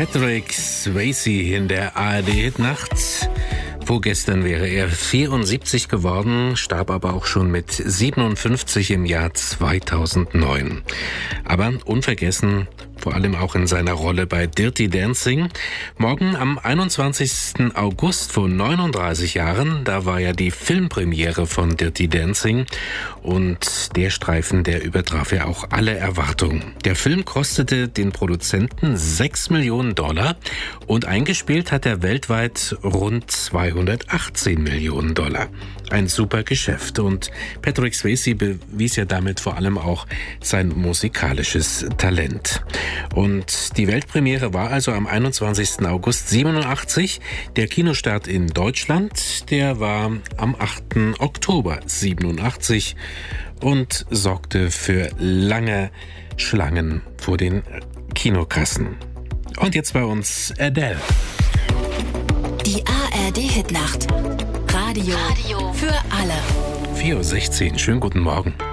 Patrick Swayze in der ARD-Hitnacht. Vorgestern wäre er 74 geworden, starb aber auch schon mit 57 im Jahr 2009. Aber unvergessen, vor allem auch in seiner Rolle bei Dirty Dancing. Morgen am 21. August vor 39 Jahren, da war ja die Filmpremiere von Dirty Dancing. Und der Streifen, der übertraf ja auch alle Erwartungen. Der Film kostete den Produzenten $6 Millionen und eingespielt hat er weltweit rund 218 Millionen $. Ein super Geschäft. Und Patrick Swayze bewies ja damit vor allem auch sein musikalisches Talent. Und die Weltpremiere war also am 21. August 87. Der Kinostart in Deutschland, der war am 8. Oktober 87 und sorgte für lange Schlangen vor den Kinokassen. Und jetzt bei uns Adele. Die ARD-Hitnacht. Radio für alle. 4:16 Uhr. Schönen guten Morgen.